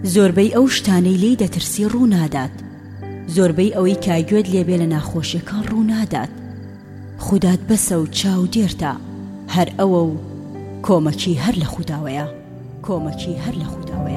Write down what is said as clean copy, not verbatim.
زۆربەی ئەو شتانەی لێی دەترسی ڕوونادات، زۆربەی ئەوەی کاگوێت لێبێ لە ناخۆشیەکان ڕوونادات. خودات بەسە و چاو دێرتە، هەر ئەوە و کۆمەکی هەر لە خوداوەیە.